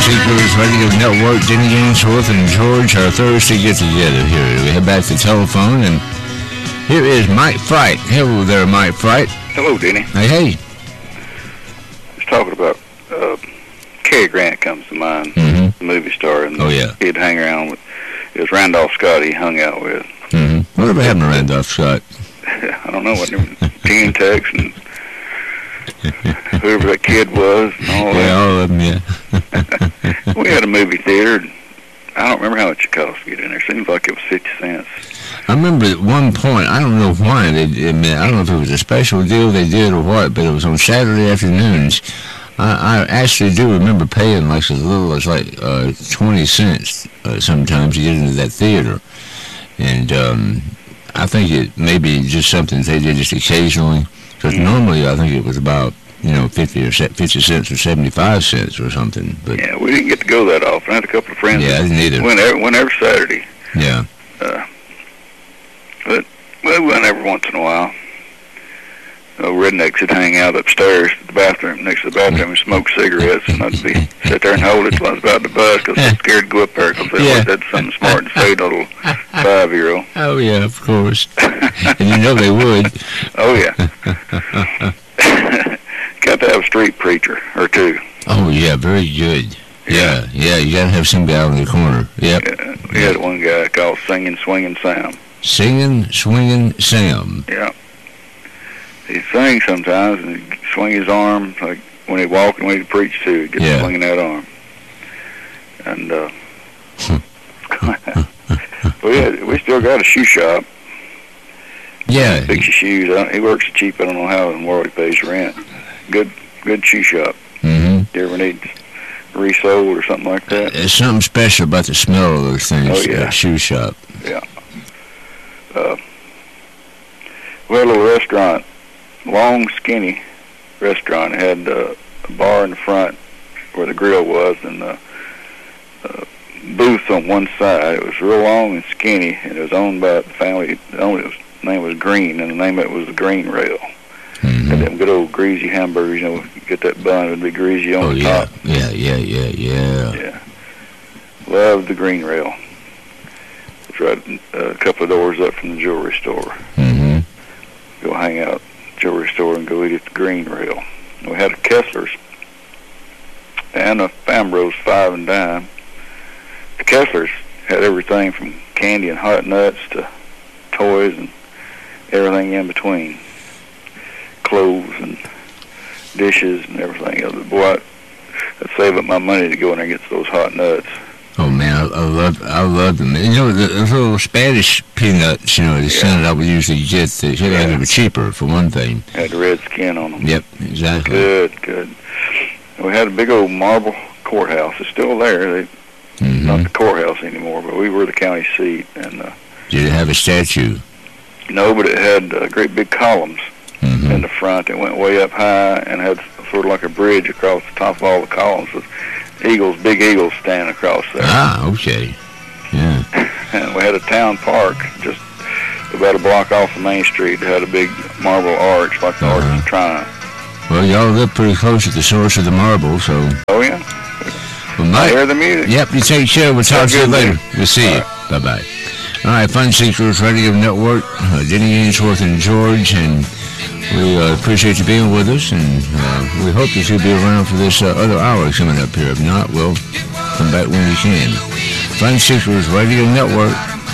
Seekers Radio Network, Denny Ainsworth and George, our Thursday get-together here. We head back to the telephone, and here is Mike Fright. Hello there, Mike Fright. Hello, Denny. Hey. Just talking about Cary Grant comes to mind, the movie star, and he'd hang around with. It was Randolph Scott he hung out with. Whatever happened to Randolph Scott? I don't know what Teen Tex and whoever that kid was and all that. All of them, We had a movie theater. I don't remember how much it cost to get in there. Seems like it was 50 cents. I remember at one point, I don't know why, I don't know if it was a special deal they did or what, but it was on Saturday afternoons. I actually do remember paying like as little as 20 cents sometimes to get into that theater. And I think it may be just something they did just occasionally, because normally I think it was about 50 cents or 75 cents or something. But yeah, we didn't get to go that often. I had a couple of friends. Yeah, I didn't either. Went every Saturday. Yeah. But we went every once in a while. Rednecks would hang out upstairs at the bathroom, next to the bathroom, and smoke cigarettes, and I'd sit there and hold it till I was about to bust, because I was scared to go up there, because they always had something smart to say to a little 5-year-old. Oh, yeah, of course. And they would. Oh, yeah. Got to have a street preacher or two. Oh, yeah, very good. Yeah, you got to have somebody out in the corner. Yep. Yeah, we had one guy called Singing Swinging Sam. Singing Swinging Sam. Yeah. He'd sing sometimes, and he'd swing his arm, like when he'd walk and when he'd preach too, he'd get swinging that arm. And we still got a shoe shop. Yeah. Fix your shoes. He works cheap. I don't know how in the world he pays rent. Good shoe shop. Mm-hmm. You ever need resold or something like that? There's something special about the smell of those things. Oh, yeah. Shoe shop. Yeah. We had a little restaurant. Long, skinny restaurant. It had a bar in the front where the grill was, and a booth on one side. It was real long and skinny, and it was owned by the family. The name was Green, and the name of it was the Green Rail. Mm-hmm. And them good old greasy hamburgers, you get that bun, it would be greasy on the top. Yeah. Loved the Green Rail. It's right a couple of doors up from the jewelry store. Mm-hmm. Go hang out jewelry store and go eat at the Green Rail. We had a Kessler's and a Fambro's 5 and dime. The Kessler's had everything from candy and hot nuts to toys and everything in between. Clothes and dishes and everything. Boy, I'd save up my money to go in there and get those hot nuts. Oh man, I love them. Those little Spanish peanuts, the son I would usually get. They were cheaper for one thing. Had the red skin on them. Yep, exactly. Good. We had a big old marble courthouse. It's still there. Not the courthouse anymore, but we were the county seat. And did it have a statue? No, but it had great big columns in the front that went way up high and had sort of like a bridge across the top of all the columns with big eagles standing across there. Ah, okay. Yeah. And we had a town park just about a block off of Main Street. It had a big marble arch like the Arch of Triumph. Well, y'all live pretty close to the source of the marble, so... Oh, yeah. Well, Mike, I hear the music. Yep, you take care. We'll talk to you later. We'll see you. Right. Bye-bye. All right, Fun Seekers Radio Network, Denny Ainsworth and George, and we appreciate you being with us, and we hope that you'll be around for this other hour coming up here. If not, we'll come back when you can. Fun Seekers Radio Network.